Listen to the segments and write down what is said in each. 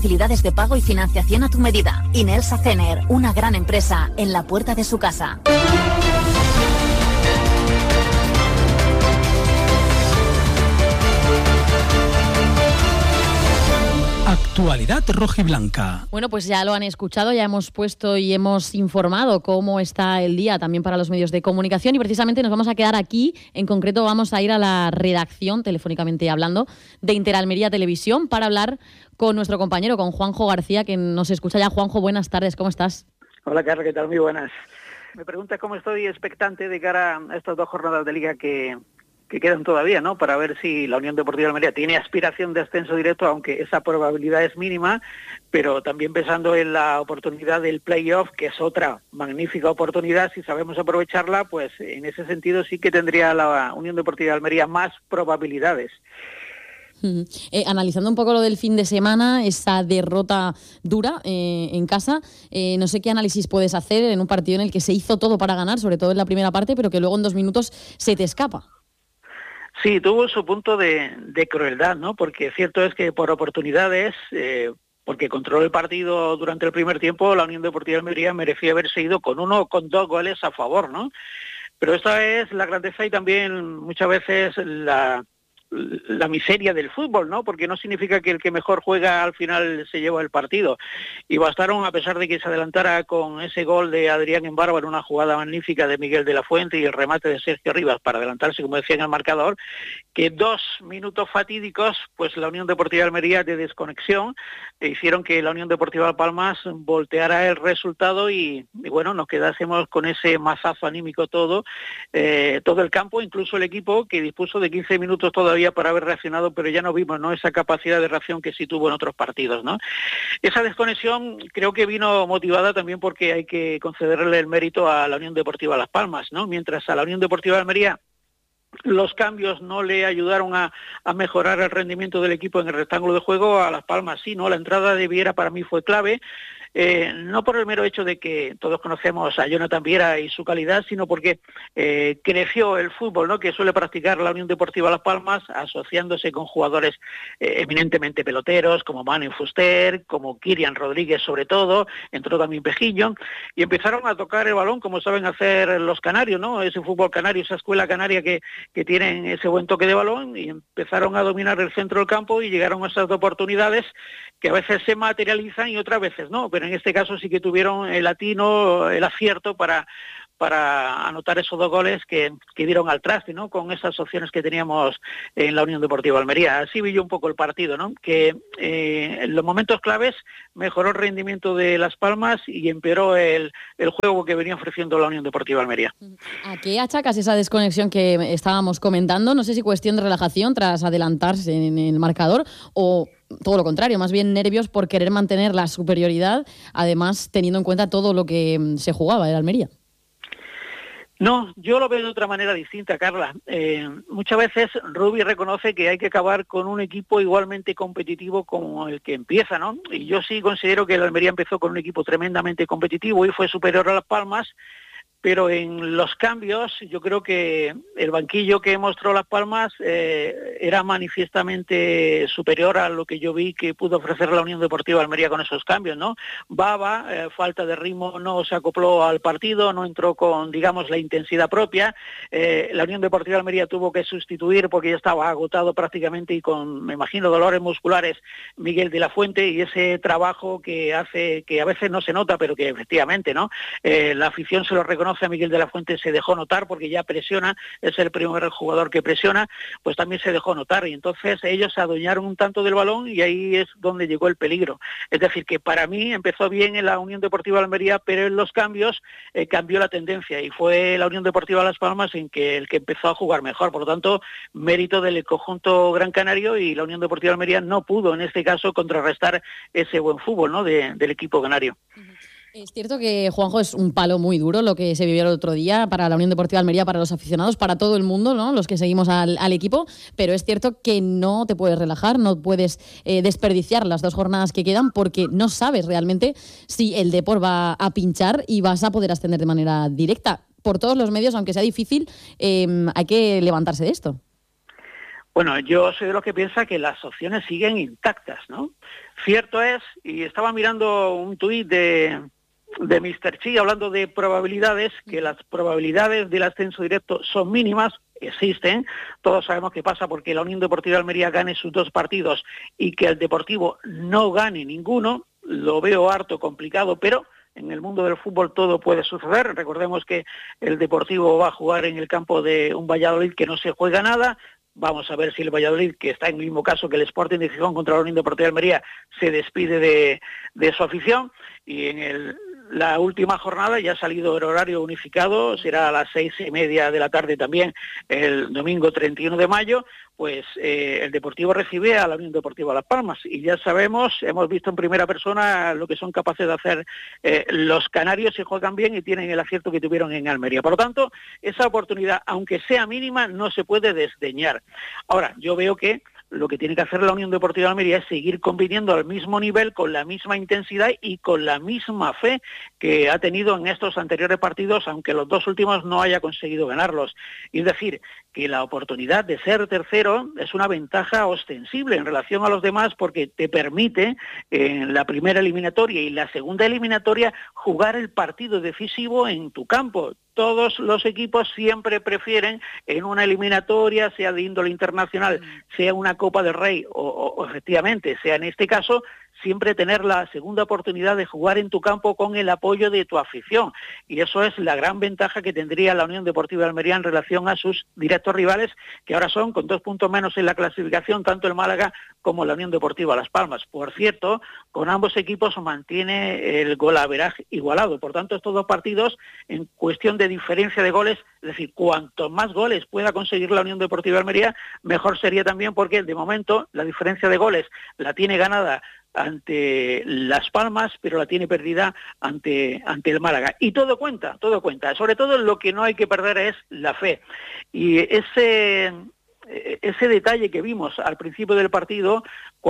Facilidades de pago y financiación a tu medida. Inelsa Cener, una gran empresa en la puerta de su casa. Actualidad rojiblanca. Bueno, pues ya lo han escuchado, ya hemos puesto y hemos informado cómo está el día también para los medios de comunicación y precisamente nos vamos a quedar aquí. En concreto vamos a ir a la redacción, telefónicamente hablando, de Interalmería Televisión para hablar con nuestro compañero, con Juanjo García, que nos escucha ya. Juanjo, buenas tardes, ¿cómo estás? Hola, Carla, ¿qué tal? Muy buenas. Me preguntas cómo estoy expectante de cara a estas 2 jornadas de Liga que quedan todavía, ¿no? Para ver si la Unión Deportiva Almería tiene aspiración de ascenso directo, aunque esa probabilidad es mínima, pero también pensando en la oportunidad del play-off, que es otra magnífica oportunidad, si sabemos aprovecharla, pues en ese sentido sí que tendría la Unión Deportiva Almería más probabilidades. Analizando un poco lo del fin de semana, esa derrota dura en casa, no sé qué análisis puedes hacer en un partido en el que se hizo todo para ganar, sobre todo en la primera parte, pero que luego en 2 minutos se te escapa. Sí, tuvo su punto de crueldad, ¿no? Porque cierto es que por oportunidades, porque controló el partido durante el primer tiempo, la Unión Deportiva Almería merecía haberse ido con 1 o con 2 goles a favor, ¿no? Pero esta es la grandeza y también muchas veces la miseria del fútbol, ¿no? Porque no significa que el que mejor juega al final se lleva el partido. Y bastaron, a pesar de que se adelantara con ese gol de Adrián Embarba en una jugada magnífica de Miguel de la Fuente y el remate de Sergio Rivas para adelantarse, como decía en el marcador, que 2 minutos fatídicos, pues la Unión Deportiva Almería de desconexión hicieron que la Unión Deportiva Las Palmas volteara el resultado y bueno, nos quedásemos con ese mazazo anímico todo el campo, incluso el equipo que dispuso de 15 minutos todavía para haber reaccionado, pero ya no vimos, ¿no?, esa capacidad de reacción que sí tuvo en otros partidos, ¿no? Esa desconexión creo que vino motivada también porque hay que concederle el mérito a la Unión Deportiva Las Palmas, ¿no? Mientras a la Unión Deportiva Almería los cambios no le ayudaron a mejorar el rendimiento del equipo en el rectángulo de juego, a Las Palmas sí, ¿no? La entrada de Viera para mí fue clave, no por el mero hecho de que todos conocemos a Jonathan Viera y su calidad, sino porque creció el fútbol, ¿no?, que suele practicar la Unión Deportiva Las Palmas, asociándose con jugadores eminentemente peloteros, como Manu Fuster, como Kirian Rodríguez sobre todo, entró también Pejillo, y empezaron a tocar el balón como saben hacer los canarios, ¿no?, ese fútbol canario, esa escuela canaria que tienen ese buen toque de balón, y empezaron a dominar el centro del campo y llegaron a esas oportunidades que a veces se materializan y otras veces no, pero en este caso sí que tuvieron el atino, el acierto para anotar esos 2 goles que dieron al traste, ¿no?, con esas opciones que teníamos en la Unión Deportiva Almería. Así vi yo un poco el partido, ¿no?, que en los momentos claves mejoró el rendimiento de Las Palmas y empeoró el juego que venía ofreciendo la Unión Deportiva Almería. ¿A qué achacas esa desconexión que estábamos comentando? No sé si cuestión de relajación tras adelantarse en el marcador o todo lo contrario, más bien nervios por querer mantener la superioridad, además teniendo en cuenta todo lo que se jugaba en Almería. No, yo lo veo de otra manera distinta, Carla. Muchas veces Rubi reconoce que hay que acabar con un equipo igualmente competitivo como el que empieza, ¿no? Y yo sí considero que el Almería empezó con un equipo tremendamente competitivo y fue superior a Las Palmas, pero en los cambios yo creo que el banquillo que mostró Las Palmas era manifiestamente superior a lo que yo vi que pudo ofrecer la Unión Deportiva Almería con esos cambios, ¿no? Baba, falta de ritmo, no se acopló al partido, no entró con, digamos, la intensidad propia. La Unión Deportiva Almería tuvo que sustituir porque ya estaba agotado prácticamente y con, me imagino, dolores musculares, Miguel de la Fuente, y ese trabajo que hace, que a veces no se nota, pero que efectivamente, ¿no? La afición se lo reconoce a Miguel de la Fuente, se dejó notar porque ya presiona, es el primer jugador que presiona, pues también se dejó notar y entonces ellos se adueñaron un tanto del balón y ahí es donde llegó el peligro. Es decir, que para mí empezó bien en la Unión Deportiva Almería, pero en los cambios cambió la tendencia y fue la Unión Deportiva Las Palmas el que empezó a jugar mejor. Por lo tanto, mérito del conjunto gran canario y la Unión Deportiva Almería no pudo en este caso contrarrestar ese buen fútbol, ¿no?, del equipo canario. Es cierto que, Juanjo, es un palo muy duro lo que se vivió el otro día para la Unión Deportiva Almería, para los aficionados, para todo el mundo, ¿no?, los que seguimos al equipo, pero es cierto que no te puedes relajar, no puedes desperdiciar las 2 jornadas que quedan porque no sabes realmente si el Depor va a pinchar y vas a poder ascender de manera directa. Por todos los medios, aunque sea difícil, hay que levantarse de esto. Bueno, yo soy de los que piensa que las opciones siguen intactas, ¿no? Cierto es, y estaba mirando un tuit de Mr. Chi hablando de probabilidades, que las probabilidades del ascenso directo son mínimas, existen, todos sabemos qué pasa porque la Unión Deportiva Almería gane sus 2 partidos y que el Deportivo no gane ninguno, lo veo harto complicado, pero en el mundo del fútbol todo puede suceder. Recordemos que el Deportivo va a jugar en el campo de un Valladolid que no se juega nada. Vamos a ver si el Valladolid, que está en el mismo caso que el Sporting de Gijón contra la Unión Deportiva de Almería, se despide de su afición. Y en la última jornada ya ha salido el horario unificado, será a las 6:30 de la tarde también, el domingo 31 de mayo, pues el Deportivo recibe a la Unión Deportiva Las Palmas. Y ya sabemos, hemos visto en primera persona lo que son capaces de hacer los canarios si juegan bien y tienen el acierto que tuvieron en Almería. Por lo tanto, esa oportunidad, aunque sea mínima, no se puede desdeñar. Ahora, yo veo que lo que tiene que hacer la Unión Deportiva de Almería es seguir compitiendo al mismo nivel, con la misma intensidad y con la misma fe que ha tenido en estos anteriores partidos, aunque los 2 últimos no haya conseguido ganarlos. Y es decir, que la oportunidad de ser tercero es una ventaja ostensible en relación a los demás porque te permite en la primera eliminatoria y la segunda eliminatoria jugar el partido decisivo en tu campo. Todos los equipos siempre prefieren en una eliminatoria, sea de índole internacional, sea una Copa del Rey o efectivamente sea en este caso, siempre tener la segunda oportunidad de jugar en tu campo con el apoyo de tu afición. Y eso es la gran ventaja que tendría la Unión Deportiva de Almería en relación a sus directos rivales, que ahora son con 2 puntos menos en la clasificación, tanto el Málaga como la Unión Deportiva Las Palmas. Por cierto, con ambos equipos mantiene el golaveraje igualado. Por tanto, estos 2 partidos, en cuestión de diferencia de goles, es decir, cuanto más goles pueda conseguir la Unión Deportiva de Almería, mejor sería también porque de momento la diferencia de goles la tiene ganada ante Las Palmas, pero la tiene perdida ante el Málaga. Y todo cuenta. Sobre todo lo que no hay que perder es la fe. Y ese detalle que vimos al principio del partido,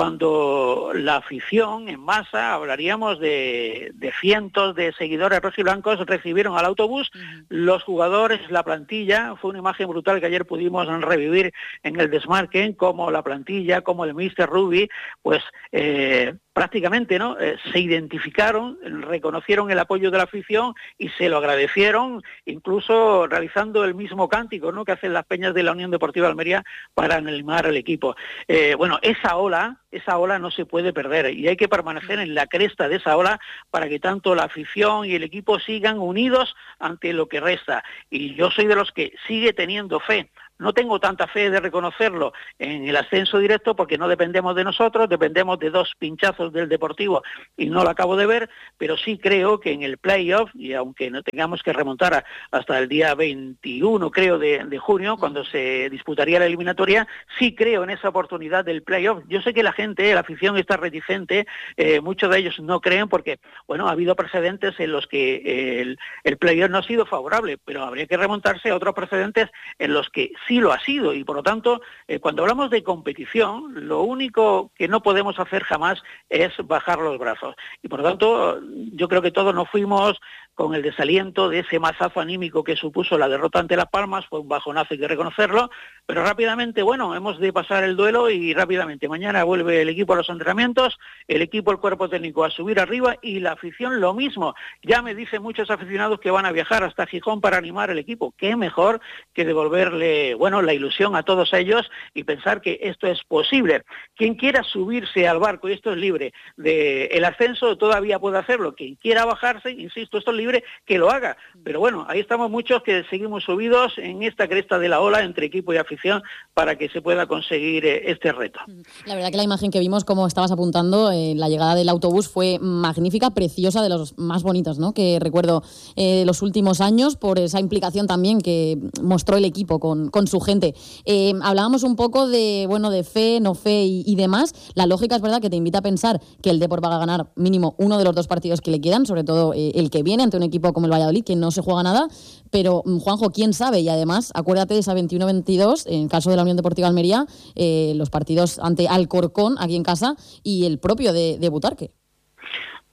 cuando la afición en masa, hablaríamos de cientos de seguidores rojiblancos, recibieron al autobús, los jugadores, la plantilla, fue una imagen brutal que ayer pudimos revivir en el desmarque, como la plantilla, como el Mr. Rubi, pues prácticamente ¿no? Se identificaron, reconocieron el apoyo de la afición y se lo agradecieron, incluso realizando el mismo cántico, ¿no? que hacen las peñas de la Unión Deportiva de Almería para animar al equipo. Bueno, esa ola no se puede perder y hay que permanecer en la cresta de esa ola para que tanto la afición y el equipo sigan unidos ante lo que resta. Y yo soy de los que sigue teniendo fe. No tengo tanta fe de reconocerlo en el ascenso directo porque no dependemos de nosotros, dependemos de 2 pinchazos del Deportivo y no lo acabo de ver, pero sí creo que en el playoff, y aunque no tengamos que remontar hasta el día 21, creo, de junio, cuando se disputaría la eliminatoria, sí creo en esa oportunidad del playoff. Yo sé que la gente, la afición está reticente, muchos de ellos no creen porque, bueno, ha habido precedentes en los que el playoff no ha sido favorable, pero habría que remontarse a otros precedentes en los que sí lo ha sido y por lo tanto cuando hablamos de competición lo único que no podemos hacer jamás es bajar los brazos y por lo tanto yo creo que todos nos fuimos con el desaliento de ese mazazo anímico que supuso la derrota ante Las Palmas. Fue un bajonazo, hay que reconocerlo, pero rápidamente, bueno, hemos de pasar el duelo y rápidamente mañana vuelve el equipo a los entrenamientos, el equipo, el cuerpo técnico a subir arriba y la afición lo mismo. Ya me dicen muchos aficionados que van a viajar hasta Gijón para animar al equipo. Qué mejor que devolverle, bueno, la ilusión a todos ellos y pensar que esto es posible. Quien quiera subirse al barco, y esto es libre, del ascenso todavía puede hacerlo. Quien quiera bajarse, insisto, esto es libre, que lo haga. Pero bueno, ahí estamos muchos que seguimos subidos en esta cresta de la ola entre equipo y afición para que se pueda conseguir este reto. La verdad que la imagen que vimos, como estabas apuntando, la llegada del autobús fue magnífica, preciosa, de los más bonitos, ¿no? Que recuerdo los últimos años, por esa implicación también que mostró el equipo con su gente. Hablábamos un poco de, bueno, de fe, no fe y demás. La lógica es verdad que te invita a pensar que el Depor va a ganar mínimo uno de los 2 partidos que le quedan, sobre todo el que viene ante un equipo como el Valladolid, que no se juega nada, pero Juanjo, quién sabe, y además acuérdate de esa 21-22, en el caso de la Unión Deportiva Almería, los partidos ante Alcorcón aquí en casa y el propio de Butarque.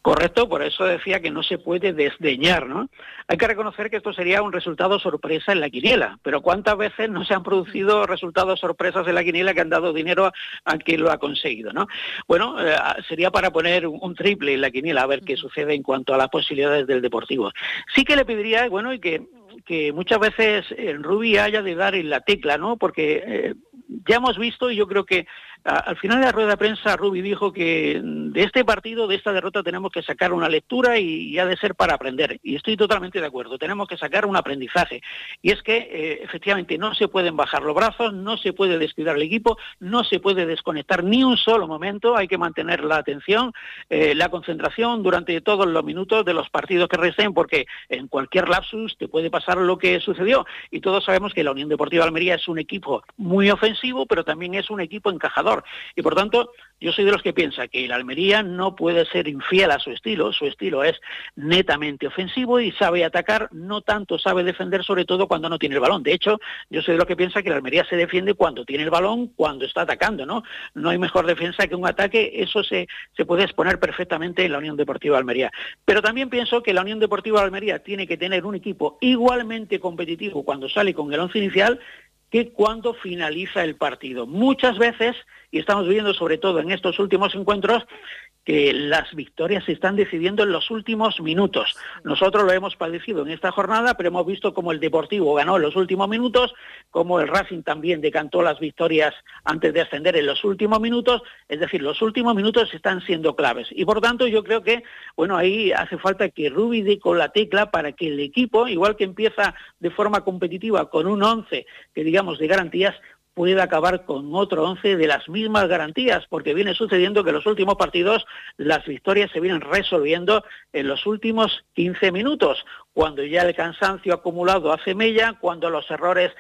Correcto, por eso decía que no se puede desdeñar, ¿no? Hay que reconocer que esto sería un resultado sorpresa en la quiniela, pero ¿cuántas veces no se han producido resultados sorpresas en la quiniela que han dado dinero a quien lo ha conseguido, ¿no? Bueno, sería para poner un triple en la quiniela, a ver qué sucede en cuanto a las posibilidades del Deportivo. Sí que le pediría, bueno, y que muchas veces el Rubi haya de dar en la tecla, ¿no? Porque ya hemos visto, y yo creo que al final de la rueda de prensa Rubi dijo que de este partido, de esta derrota, tenemos que sacar una lectura y ha de ser para aprender. Y estoy totalmente de acuerdo, tenemos que sacar un aprendizaje. Y es que efectivamente no se pueden bajar los brazos, no se puede descuidar el equipo, no se puede desconectar ni un solo momento, hay que mantener la atención, la concentración durante todos los minutos de los partidos que resten, porque en cualquier lapsus te puede pasar lo que sucedió. Y todos sabemos que la Unión Deportiva Almería es un equipo muy ofensivo, pero también es un equipo encajador. Y por tanto, yo soy de los que piensa que el Almería no puede ser infiel a su estilo es netamente ofensivo y sabe atacar, no tanto sabe defender, sobre todo cuando no tiene el balón. De hecho, yo soy de los que piensa que el Almería se defiende cuando tiene el balón, cuando está atacando, ¿no? No hay mejor defensa que un ataque, eso se puede exponer perfectamente en la Unión Deportiva Almería. Pero también pienso que la Unión Deportiva Almería tiene que tener un equipo igualmente competitivo cuando sale con el once inicial que cuando finaliza el partido. Muchas veces, y estamos viendo sobre todo en estos últimos encuentros, que las victorias se están decidiendo en los últimos minutos. Nosotros lo hemos padecido en esta jornada, pero hemos visto cómo el Deportivo ganó en los últimos minutos, cómo el Racing también decantó las victorias antes de ascender en los últimos minutos, es decir, los últimos minutos están siendo claves. Y por tanto yo creo que, bueno, ahí hace falta que Rubi dé con la tecla para que el equipo, igual que empieza de forma competitiva con un 11, que digamos de garantías, puede acabar con otro 11 de las mismas garantías, porque viene sucediendo que en los últimos partidos las victorias se vienen resolviendo en los últimos 15 minutos, cuando ya el cansancio acumulado hace mella, cuando los errores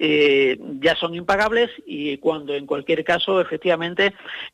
ya son impagables y cuando en cualquier caso efectivamente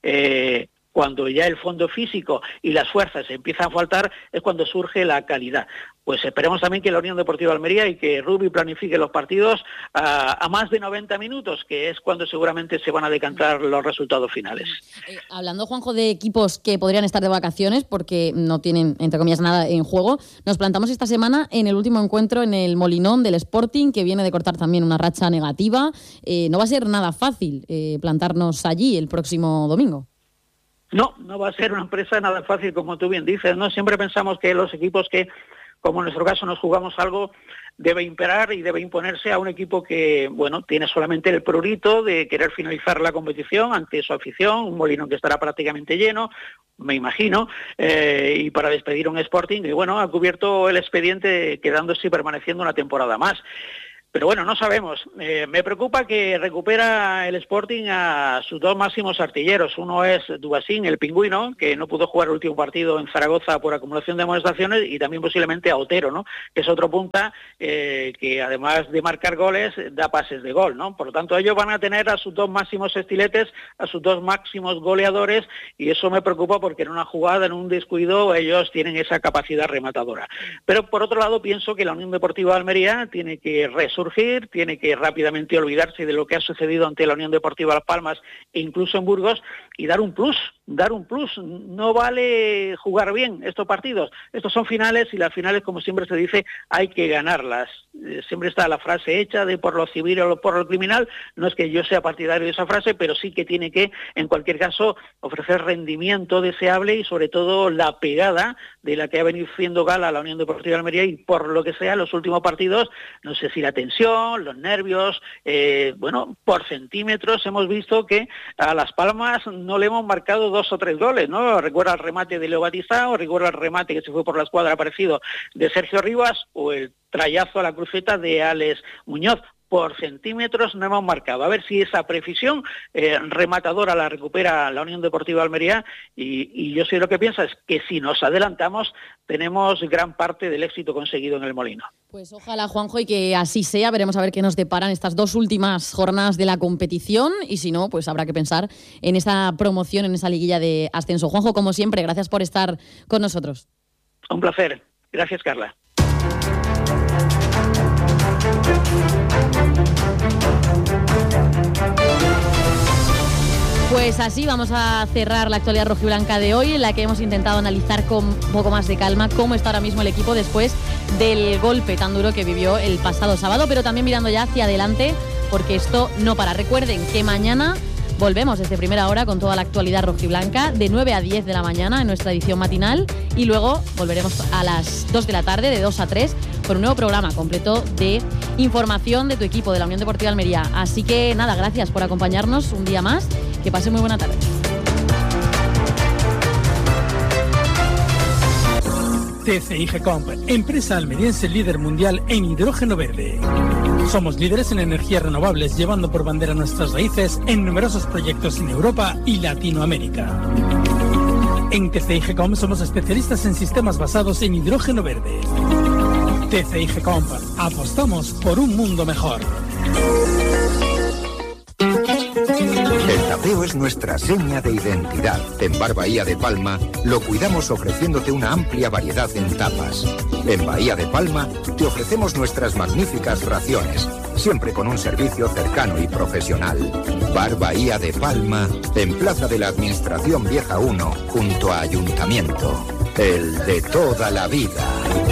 cuando ya el fondo físico y las fuerzas empiezan a faltar, es cuando surge la calidad. Pues esperemos también que la Unión Deportiva Almería y que Rubi planifique los partidos a más de 90 minutos, que es cuando seguramente se van a decantar los resultados finales. Hablando, Juanjo, de equipos que podrían estar de vacaciones porque no tienen, entre comillas, nada en juego, nos plantamos esta semana en el último encuentro en el Molinón del Sporting, que viene de cortar también una racha negativa. No va a ser nada fácil plantarnos allí el próximo domingo. No va a ser una empresa nada fácil, como tú bien dices, ¿no? Siempre pensamos que los equipos que, como en nuestro caso, nos jugamos algo, debe imperar y debe imponerse a un equipo que, bueno, tiene solamente el prurito de querer finalizar la competición ante su afición, un Molinón que estará prácticamente lleno, me imagino, y para despedir un Sporting, y bueno, ha cubierto el expediente quedándose y permaneciendo una temporada más. Pero bueno, no sabemos. Me preocupa que recupera el Sporting a sus dos máximos artilleros. Uno es Dubasín, el pingüino, que no pudo jugar el último partido en Zaragoza por acumulación de amonestaciones, y también posiblemente a Otero, ¿no? Que es otro punta que además de marcar goles, da pases de gol, ¿no? Por lo tanto, ellos van a tener a sus dos máximos estiletes, a sus dos máximos goleadores, y eso me preocupa porque en una jugada, en un descuido, ellos tienen esa capacidad rematadora. Pero por otro lado, pienso que la Unión Deportiva de Almería tiene que resurgir, tiene que rápidamente olvidarse de lo que ha sucedido ante la Unión Deportiva Las Palmas e incluso en Burgos y dar un plus. No vale jugar bien estos partidos. Estos son finales y las finales, como siempre se dice, hay que ganarlas. Siempre está la frase hecha de por lo civil o por lo criminal. No es que yo sea partidario de esa frase, pero sí que tiene que, en cualquier caso, ofrecer rendimiento deseable y sobre todo la pegada de la que ha venido haciendo gala la Unión Deportiva de Almería, y por lo que sea, los últimos partidos, no sé si la tensión, los nervios, por centímetros hemos visto que a Las Palmas no le hemos marcado 2 o 3 goles, ¿no? Recuerda el remate de Leo Batistao, recuerda el remate que se fue por la escuadra aparecido de Sergio Rivas, o el trayazo a la cruceta de Alex Muñoz. Por centímetros no hemos marcado. A ver si esa precisión rematadora la recupera la Unión Deportiva de Almería, y yo sé lo que piensa es que si nos adelantamos tenemos gran parte del éxito conseguido en el Molino. Pues ojalá, Juanjo, y que así sea. Veremos a ver qué nos deparan estas 2 últimas jornadas de la competición, y si no, pues habrá que pensar en esa promoción, en esa liguilla de ascenso. Juanjo, como siempre, gracias por estar con nosotros. Un placer. Gracias, Carla. Pues así vamos a cerrar la actualidad rojiblanca de hoy, en la que hemos intentado analizar con un poco más de calma cómo está ahora mismo el equipo después del golpe tan duro que vivió el pasado sábado, pero también mirando ya hacia adelante, porque esto no para. Recuerden que mañana volvemos desde primera hora con toda la actualidad rojiblanca, de 9 a 10 de la mañana en nuestra edición matinal, y luego volveremos a las 2 de la tarde, de 2 a 3, con un nuevo programa completo de información de tu equipo, de la Unión Deportiva Almería. Así que nada, gracias por acompañarnos un día más. Que pase muy buena tarde. TCI Comp, empresa almeriense líder mundial en hidrógeno verde. Somos líderes en energías renovables, llevando por bandera nuestras raíces en numerosos proyectos en Europa y Latinoamérica. En TCI Comp somos especialistas en sistemas basados en hidrógeno verde. TCI Comp, apostamos por un mundo mejor. El tapeo es nuestra seña de identidad. En Bar Bahía de Palma lo cuidamos ofreciéndote una amplia variedad en tapas. En Bahía de Palma te ofrecemos nuestras magníficas raciones, siempre con un servicio cercano y profesional. Bar Bahía de Palma, en Plaza de la Administración Vieja 1, junto a Ayuntamiento. El de toda la vida.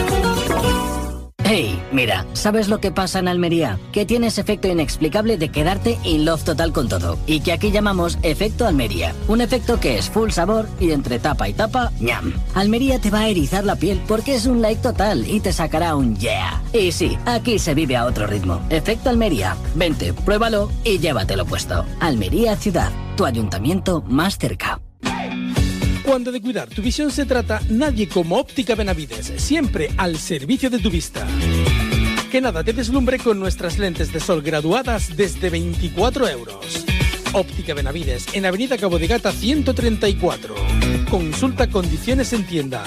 Hey, mira, ¿sabes lo que pasa en Almería? Que tienes efecto inexplicable de quedarte in love total con todo. Y que aquí llamamos efecto Almería. Un efecto que es full sabor y entre tapa y tapa, ñam. Almería te va a erizar la piel porque es un like total y te sacará un yeah. Y sí, aquí se vive a otro ritmo. Efecto Almería. Vente, pruébalo y llévatelo puesto. Almería Ciudad, tu ayuntamiento más cerca. Cuando de cuidar tu visión se trata, nadie como Óptica Benavides, siempre al servicio de tu vista. Que nada te deslumbre con nuestras lentes de sol graduadas desde 24 euros. Óptica Benavides, en Avenida Cabo de Gata 134. Consulta condiciones en tienda.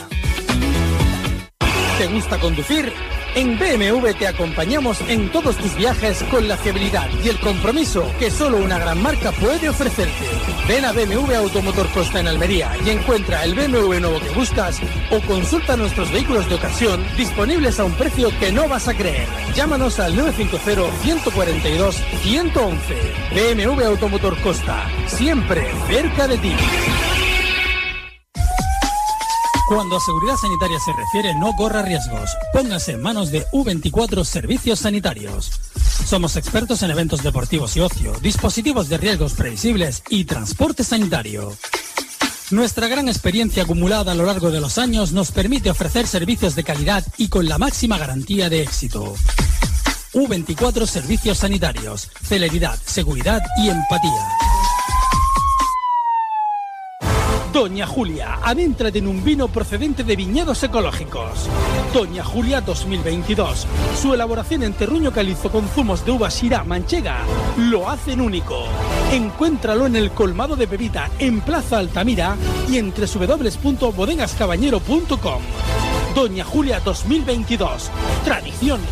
¿Te gusta conducir? En BMW te acompañamos en todos tus viajes con la fiabilidad y el compromiso que solo una gran marca puede ofrecerte. Ven a BMW Automotor Costa en Almería y encuentra el BMW nuevo que buscas o consulta nuestros vehículos de ocasión disponibles a un precio que no vas a creer. Llámanos al 950-142-111. BMW Automotor Costa, siempre cerca de ti. Cuando a seguridad sanitaria se refiere, no corra riesgos. Póngase en manos de U24 Servicios Sanitarios. Somos expertos en eventos deportivos y ocio, dispositivos de riesgos previsibles y transporte sanitario. Nuestra gran experiencia acumulada a lo largo de los años nos permite ofrecer servicios de calidad y con la máxima garantía de éxito. U24 Servicios Sanitarios. Celeridad, seguridad y empatía. Doña Julia, adéntrate en un vino procedente de viñedos ecológicos. Doña Julia 2022. Su elaboración en terruño calizo con zumos de uva Syrah manchega lo hacen único. Encuéntralo en el colmado de Pepita, en Plaza Altamira y en www.bodegascabañero.com. Doña Julia 2022. Tradición